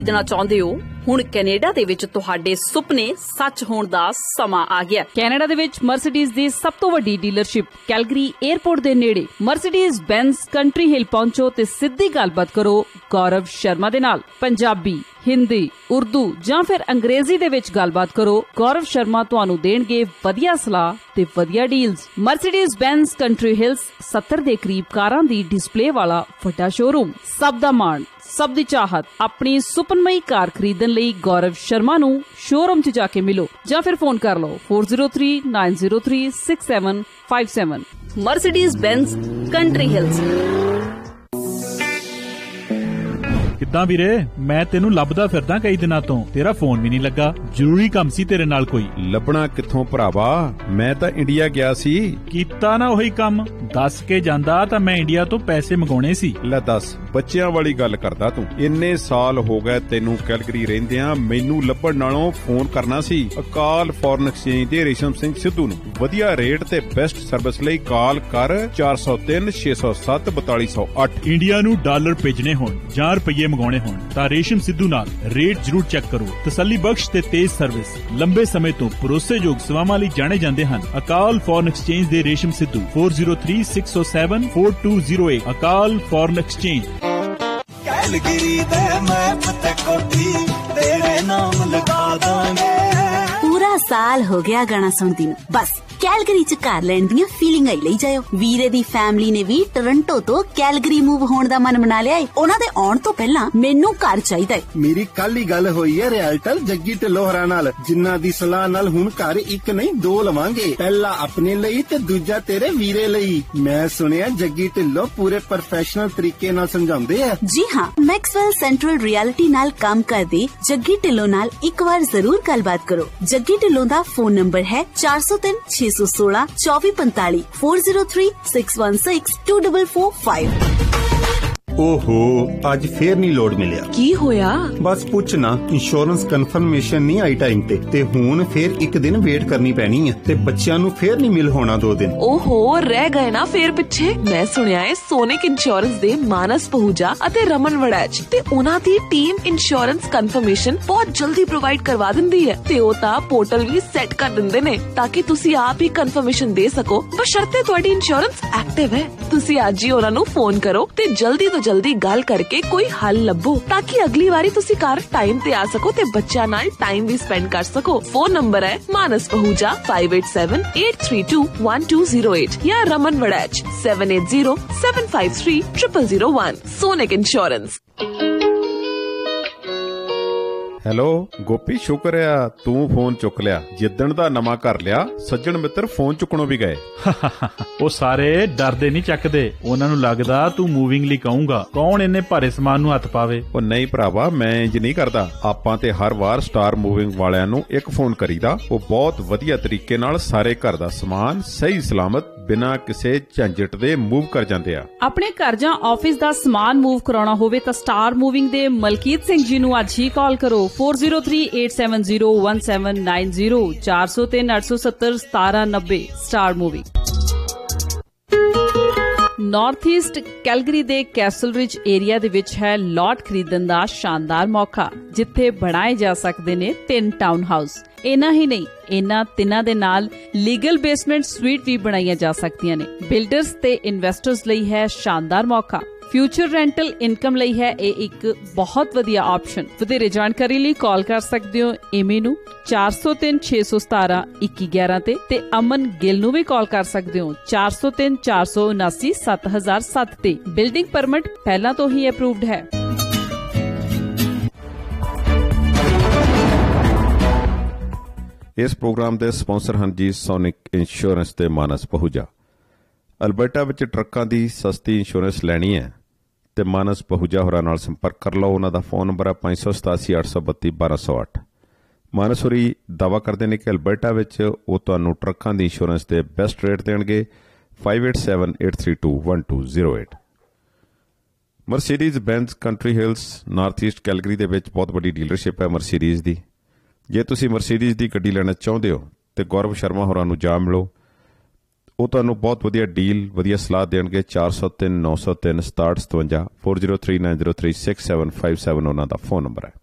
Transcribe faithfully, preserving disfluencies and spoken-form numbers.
ਦੇਣਾ ਚਾਹੁੰਦੇ ਹੋ? ਹੁਣ ਕੈਨੇਡਾ ਦੇ ਵਿੱਚ ਤੁਹਾਡੇ ਸੁਪਨੇ ਸੱਚ ਹੋਣ ਦਾ ਸਮਾਂ ਆ ਗਿਆ। ਕੈਨੇਡਾ ਦੇ ਵਿੱਚ ਮਰਸੀਡੀਜ਼ ਦੀ ਸਭ ਤੋਂ ਵੱਡੀ ਡੀਲਰਸ਼ਿਪ ਕੈਲਗਰੀ 에ਅਰਪੋਰਟ ਦੇ ਨੇੜੇ ਮਰਸੀਡੀਜ਼ ਬੈਂਜ਼ ਕੰਟਰੀ ਹਿੱਲ ਪਹੁੰਚੋ ਤੇ ਸਿੱਧੀ ਗੱਲਬਾਤ ਕਰੋ ਗੌਰਵ ਸ਼ਰਮਾ ਦੇ ਨਾਲ। ਪੰਜਾਬੀ, ਹਿੰਦੀ, ਉਰਦੂ ਜਾਂ ਫਿਰ ਅੰਗਰੇਜ਼ੀ ਦੇ ਵਿੱਚ ਗੱਲਬਾਤ ਕਰੋ। ਗੌਰਵ ਸ਼ਰਮਾ ਤੁਹਾਨੂੰ ਦੇਣਗੇ ਵਧੀਆ ਸਲਾਹ ਤੇ ਵਧੀਆ ਡੀਲਸ। ਮਰਸੀਡੀਜ਼ ਬੈਂਜ਼ ਕੰਟਰੀ ਹਿਲਸ ਸੱਤਰ ਦੇ ਕਰੀਬ ਕਾਰਾਂ ਦੀ ਡਿਸਪਲੇ ਵਾਲਾ ਵੱਡਾ ਸ਼ੋਰੂਮ। ਸਭ ਦਾ ਮਾਣ, ਸਭ ਦੀ ਚਾਹਤ। ਆਪਣੀ ਸੁਪਨਮਈ ਕਾਰ ਖਰੀਦਣ ਲਈ ਗੌਰਵ ਸ਼ਰਮਾ ਨੂੰ ਸ਼ੋਰੂਮ 'ਚ ਜਾ ਕੇ ਮਿਲੋ ਜਾਂ ਫਿਰ ਫੋਨ ਕਰ ਲਓ four zero three nine zero three six seven five seven। Mercedes ਬੈਂਜ਼ country Hills. ਕਿੱਦਾਂ ਵੀਰੇ? ਮੈਂ ਤੈਨੂੰ ਲੱਭਦਾ ਫਿਰਦਾ ਕਈ ਦਿਨਾਂ ਤੋਂ, ਤੇਰਾ ਫੋਨ ਵੀ ਨਹੀਂ ਲੱਗਾ। ਜ਼ਰੂਰੀ ਕੰਮ ਸੀ ਤੇਰੇ ਨਾਲ ਕੋਈ। ਲੱਭਣਾ ਕਿੱਥੋਂ ਭਰਾਵਾ, ਮੈਂ ਤਾਂ ਇੰਡੀਆ ਗਿਆ ਸੀ। ਕੀਤਾ ਨਾ ਉਹੀ ਕੰਮ। ਦੱਸ ਕੇ ਜਾਂਦਾ ਤਾਂ ਮੈਂ ਇੰਡੀਆ ਤੋਂ ਪੈਸੇ ਮੰਗਾਉਣੇ ਸੀ। ਲੈ ਦੱਸ, ਬੱਚਿਆਂ ਵਾਲੀ ਗੱਲ ਕਰਦਾ ਤੂੰ। ਇੰਨੇ ਸਾਲ ਹੋ ਗਏ ਤੈਨੂੰ ਕੈਲਗਰੀ ਰਹਿੰਦਿਆਂ, ਮੈਨੂੰ ਲੱਭਣ ਨਾਲੋਂ ਫੋਨ ਕਰਨਾ ਸੀ ਅਕਾਲ ਫੋਰਨ ਐਕਸਚੇਂਜ ਦੇ ਰੇਸ਼ਮ ਸਿੰਘ ਸਿੱਧੂ ਨੂੰ। ਵਧੀਆ ਰੇਟ ਤੇ ਬੈਸਟ ਸਰਵਿਸ ਲਈ ਕਾਲ ਕਰ ਚਾਰ ਸੌ ਤਿੰਨ ਛੇ ਸੌ ਸੱਤ ਬਤਾਲੀ ਸੌ ਅੱਠ। ਇੰਡੀਆ ਨੂੰ ਡਾਲਰ ਭੇਜਣੇ ਹੋਣ ਜਾਂ ਰੁਪਈਏ ਮੰਗਾਉਣੇ ਹੋਣ ਤਾਂ ਰੇਸ਼ਮ ਸਿੱਧੂ ਨਾਲ ਰੇਟ ਜ਼ਰੂਰ ਚੈੱਕ ਕਰੋ। ਤਸੱਲੀ ਬਖਸ਼ ਤੇ ਤੇਜ਼ ਸਰਵਿਸ, ਲੰਬੇ ਸਮੇਂ ਤੋਂ ਭਰੋਸੇਯੋਗ ਸੇਵਾਵਾਂ ਲਈ ਜਾਣੇ ਜਾਂਦੇ ਹਨ। ਅਕਾਲ ਫੋਰਨ ਐਕਸਚੇਂਜ ਦੇ ਰੇਸ਼ਮ Sidhu four zero three six zero seven four two zero eight। ਅਕਾਲ ਫੋਰਨ ਐਕਸਚੇਂਜ। ਕੈਲਗਰੀ ਦੇ ਮੈਪ ਤੇ ਕੋਠੀ ਤੇਰੇ ਨਾਮ ਲਗਾ ਦਾਂਗੇ। ਪੂਰਾ ਸਾਲ ਹੋ ਗਿਆ ਗਾਣਾ ਸੁਣਦੀ ਨੂੰ। ਬਸ ਕੈਲਗਰੀ ਚ ਘਰ ਲੈਣ ਦੀਆਂ ਫੀਲਿੰਗਾਂ ਹੀ ਲਈ ਜਾਇਓ। ਵੀਰੇ ਦੀ ਫੈਮਿਲੀ ਨੇ ਵੀ ਟੋਰਾਂਟੋ ਤੋਂ ਕੈਲਗਰੀ ਮੂਵ ਹੋਣ ਦਾ ਮਨ ਬਣਾ ਲਿਆ ਏ। ਉਹਨਾਂ ਦੇ ਆਉਣ ਤੋਂ ਪਹਿਲਾਂ ਮੈਨੂੰ ਘਰ ਚਾਹੀਦਾ ਏ। ਮੇਰੀ ਕੱਲ ਹੀ ਗੱਲ ਹੋਈ ਹੈ ਰਿਐਲਟਰ ਜੱਗੀ ਢਿੱਲੋਂ ਹੋਰਾਂ ਨਾਲ, ਜਿਨ੍ਹਾਂ ਦੀ ਸਲਾਹ ਨਾਲ ਹੁਣ ਘਰ ਇੱਕ ਨਹੀਂ ਦੋ ਲਵਾਂਗੇ। ਪਹਿਲਾ ਆਪਣੇ ਲਈ ਤੇ ਦੂਜਾ ਤੇਰੇ ਵੀਰੇ ਲਈ। ਮੈਂ ਸੁਣਿਆ ਜੱਗੀ ਢਿੱਲੋਂ ਪੂਰੇ ਪ੍ਰੋਫੈਸ਼ਨਲ ਤਰੀਕੇ ਨਾਲ ਸਮਝਾਉਂਦੇ ਆ। ਜੀ ਹਾਂ, ਮੈਕਸਵੈਲ ਸੈਂਟਰਲ ਰਿਐਲਿਟੀ ਨਾਲ ਕੰਮ ਕਰਦੇ ਜੱਗੀ ਢਿੱਲੋਂ ਨਾਲ ਇੱਕ ਵਾਰ ਜ਼ਰੂਰ ਗੱਲਬਾਤ ਕਰੋ। ਜੱਗੀ ਢਿੱਲੋਂ ਦਾ ਫੋਨ ਨੰਬਰ ਹੈ ਚਾਰ ਸੌ ਤਿੰਨ ਛੇ ਸੌ ਸੋਲਾਂ ਚੌਵੀ ਪੰਤਾਲੀ four zero three six one six two four four five। ਓਹੋ, ਅੱਜ ਫੇਰ ਨਹੀਂ ਲੋਡ ਮਿਲਿਆ। ਕੀ ਹੋਇਆ? ਬਸ ਪੁੱਛ ਨਾ, ਇੰਸ਼ੋਰੈਂਸ ਕਨਫਰਮੇਸ਼ਨ ਨਹੀਂ ਆਈ ਟਾਈਮ ਤੇ ਤੇ ਹੁਣ ਫੇਰ ਇੱਕ ਦਿਨ ਵੇਟ ਕਰਨੀ ਪੈਣੀ ਹੈ ਤੇ ਬੱਚਿਆਂ ਨੂੰ ਫੇਰ ਨਹੀਂ ਮਿਲ ਹੋਣਾ ਦੋ ਦਿਨ। ਓਹੋ, ਰਹਿ ਗਏ ਨਾ ਫੇਰ ਪਿੱਛੇ। ਮੈਂ ਸੁਣਿਆ ਹੈ ਸੋਨਿਕ ਇੰਸ਼ੋਰੈਂਸ ਦੇ ਮਾਨਸ ਪਹੂਜਾ ਅਤੇ ਰਮਨ ਵੜੈਚ ਤੇ ਉਹਨਾਂ ਦੀ ਟੀਮ ਇੰਸ਼ੋਰੈਂਸ ਕਨਫਰਮੇਸ਼ਨ ਬਹੁਤ ਜਲਦੀ ਪ੍ਰੋਵਾਈਡ ਕਰਵਾ ਦਿੰਦੀ ਹੈ ਤੇ ਉਹ ਤਾਂ ਪੋਰਟਲ ਵੀ ਸੈੱਟ ਕਰ ਦਿੰਦੇ ਨੇ ਤਾਂ ਕਿ ਤੁਸੀਂ ਆਪ ਹੀ ਕਨਫਰਮੇਸ਼ਨ ਦੇ ਸਕੋ, ਬਸ਼ਰਤੇ ਤੁਹਾਡੀ ਇੰਸ਼ੋਰੈਂਸ ਐਕਟਿਵ ਹੈ। ਤੁਸੀਂ ਅੱਜ ਹੀ ਉਹਨਾਂ ਨੂੰ ਫੋਨ ਕਰੋ ਤੇ ਜਲਦੀ ਤੋਂ ਜਲਦੀ ਗੱਲ ਕਰਕੇ ਕੋਈ ਹੱਲ ਲੱਭੋ ਤਾਂ ਕਿ ਅਗਲੀ ਵਾਰੀ ਤੁਸੀਂ ਘਰ ਟਾਈਮ ਤੇ ਆ ਸਕੋ ਤੇ ਬੱਚਿਆਂ ਨਾਲ ਟਾਈਮ ਵੀ ਸਪੈਂਡ ਕਰ ਸਕੋ। ਫੋਨ ਨੰਬਰ ਹੈ ਮਾਨਸ ਪਹੂਜਾ five eight seven eight three two one two zero eight ਜਾਂ Raman Waraich seven eight zero seven five three zero zero zero one। Sonic insurance. Hello Gopi, ਸ਼ੁਕਰ ਆ ਤੂੰ ਫੋਨ ਚੁੱਕ ਲਿਆ। ਜਿੱਦਣ ਦਾ ਨਵਾਂ ਘਰ ਲਿਆ ਸੱਜਣ ਮਿੱਤਰ ਫੋਨ ਚੁੱਕਣੋਂ ਵੀ ਗਏ। ਉਹ ਸਾਰੇ ਡਰਦੇ ਨਹੀਂ ਚੱਕਦੇ, ਉਹਨਾਂ ਨੂੰ ਲੱਗਦਾ ਤੂੰ ਮੂਵਿੰਗ ਲਈ ਕਹੂੰਗਾ। ਕੌਣ ਇੰਨੇ ਭਾਰੇ ਸਮਾਨ ਨੂੰ ਹੱਥ ਪਾਵੇ? ਉਹ ਨਹੀਂ ਭਰਾਵਾ, ਮੈਂ ਇੰਜ ਨਹੀਂ ਕਰਦਾ। ਆਪਾਂ ਤੇ ਹਰ ਵਾਰ ਸਟਾਰ ਮੂਵਿੰਗ ਵਾਲਿਆਂ ਨੂੰ ਇੱਕ ਫੋਨ ਕਰੀਦਾ। ਉਹ ਬਹੁਤ ਵਧੀਆ ਤਰੀਕੇ ਨਾਲ ਸਾਰੇ ਘਰ ਦਾ ਸਮਾਨ ਸਹੀ ਸਲਾਮਤ ਬਿਨਾਂ ਕਿਸੇ ਝੰਜਟ ਦੇ ਮੂਵ ਕਰ ਜਾਂਦੇ ਆ। ਆਪਣੇ ਘਰ ਜਾਂ ਆਫਿਸ ਦਾ ਸਮਾਨ ਮੂਵ ਕਰਾਉਣਾ ਹੋਵੇ ਤਾਂ ਸਟਾਰ ਮੂਵਿੰਗ ਦੇ ਮਲਕੀਤ ਸਿੰਘ ਜੀ ਨੂੰ ਅੱਜ ਹੀ ਕਾਲ ਕਰੋ four zero three eight seven zero one seven nine zero ਚਾਰ ਸੌ ਤਿੰਨ ਅੱਠ ਸੌ ਸੱਤਰ ਸਤਾਰਾਂ ਨੱਬੇ। Star moving. North East Calgary ਦੇ ਕੈਸਲ ਰਿਜ ਏਰੀਆ ਦੇ ਵਿੱਚ ਹੈ ਲਾਟ ਖਰੀਦਣ ਦਾ ਸ਼ਾਨਦਾਰ ਮੌਕਾ, ਜਿੱਥੇ ਬਣਾਏ ਜਾ ਸਕਦੇ ਨੇ ਤਿੰਨ ਟਾਊਨ ਹਾਊਸ। ਇਨਾ ਹੀ ਨਹੀਂ, ਇਹਨਾਂ ਤਿੰਨਾਂ ਦੇ ਨਾਲ ਲੀਗਲ ਬੇਸਮੈਂਟ ਸਵੀਟ ਵੀ ਬਣਾਈਆਂ ਜਾ ਸਕਦੀਆਂ ਨੇ। ਬਿਲਡਰਸ ਤੇ ਇਨਵੈਸਟਰਸ ਲਈ ਹੈ ਸ਼ਾਨਦਾਰ ਮੌਕਾ। ਫਿਊਚਰ ਰੈਂਟਲ ਇਨਕਮ ਲਈ ਹੈ ਇਹ ਇੱਕ ਬਹੁਤ ਵਧੀਆ ਆਪਸ਼ਨ। ਵਧੇਰੇ ਜਾਣਕਾਰੀ ਲਈ ਕਾਲ ਕਰ ਸਕਦੇ ਹੋ ਏਮੀ ਨੂੰ ਚਾਰ ਸੌ ਤਿੰਨ ਛੇ ਸੌ ਸਤਾਰਾਂ ਇੱਕੀ ਗਿਆਰਾਂ ਤੇ ਤੇ ਅਮਨ ਗਿੱਲ ਨੂੰ ਵੀ ਕਾਲ ਕਰ ਸਕਦੇ ਹੋ ਚਾਰ ਸੌ ਤਿੰਨ ਚਾਰ ਸੌ ਉਨਾਸੀ ਸੱਤ ਹਜ਼ਾਰ ਸੱਤ ਤੇ। ਬਿਲਡਿੰਗ ਪਰਮਿਟ ਪਹਿਲਾਂ ਤੋਂ ਹੀ ਅਪਰੂਵਡ ਹੈ। ਇਸ ਪ੍ਰੋਗਰਾਮ ਦੇ ਸਪਾਂਸਰ ਹਨ ਜੀ ਸੋਨਿਕ ਇੰਸ਼ੋਰੈਂਸ ਤੇ ਮਾਨਸ ਪਹੂਜਾ। ਅਲਬਰਟਾ ਵਿੱਚ ਟਰੱਕਾਂ ਦੀ ਸਸਤੀ ਇੰਸ਼ੋਰੈਂਸ ਲੈਣੀ ਹੈ ਤੇ ਮਾਨਸ ਪਹੂਜਾ ਹੋਰਾਂ ਨਾਲ ਸੰਪਰਕ ਕਰ ਲਓ। ਉਹਨਾਂ ਦਾ ਫੋਨ ਨੰਬਰ ਹੈ ਪੰਜ ਸੌ ਸਤਾਸੀ ਅੱਠ ਸੌ ਬੱਤੀ ਬਾਰਾਂ ਸੌ ਅੱਠ। ਮਾਨਸ ਹੋਰੀ ਦਾਅਵਾ ਕਰਦੇ ਨੇ ਕਿ ਅਲਬਰਟਾ ਵਿੱਚ ਉਹ ਤੁਹਾਨੂੰ ਟਰੱਕਾਂ ਦੀ ਇੰਸ਼ੋਰੈਂਸ ਦੇ ਬੈਸਟ ਰੇਟ ਦੇਣਗੇ। five eight seven eight three two one two zero eight। Mercedes ਬੈਂਜ਼ country Hills north East Calgary ਦੇ ਵਿੱਚ ਬਹੁਤ ਵੱਡੀ ਡੀਲਰਸ਼ਿਪ ਹੈ ਮਰਸੀਡੀਜ਼ ਦੀ। ਜੇ ਤੁਸੀਂ ਮਰਸੀਡੀਜ਼ ਦੀ ਗੱਡੀ ਲੈਣਾ ਚਾਹੁੰਦੇ ਹੋ ਤੇ ਗੌਰਵ ਸ਼ਰਮਾ ਹੋਰਾਂ ਨੂੰ ਜਾ ਮਿਲੋ। ਉਹ ਤੁਹਾਨੂੰ ਬਹੁਤ ਵਧੀਆ ਡੀਲ ਵਧੀਆ ਸਲਾਹ ਦੇਣਗੇ। ਚਾਰ ਸੌ ਤਿੰਨ ਨੌ ਸੌ ਤਿੰਨ ਸਤਾਹਠ ਸਤਵੰਜਾ four zero three nine zero three six seven five seven ਉਹਨਾਂ ਦਾ ਫੋਨ ਨੰਬਰ ਹੈ।